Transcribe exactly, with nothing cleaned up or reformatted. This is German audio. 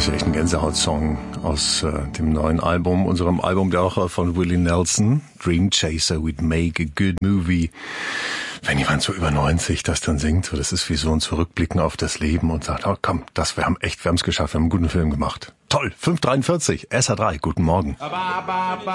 ist ja echt ein Gänsehaut-Song aus äh, dem neuen Album, unserem Album der Woche von Willie Nelson, Dream Chaser, we'd make a good movie. Wenn jemand so über neunzig das dann singt, so, das ist wie so ein Zurückblicken auf das Leben und sagt, oh komm, das, wir haben echt, wir haben es geschafft, wir haben einen guten Film gemacht. Toll, fünf Uhr dreiundvierzig, S H drei, guten Morgen.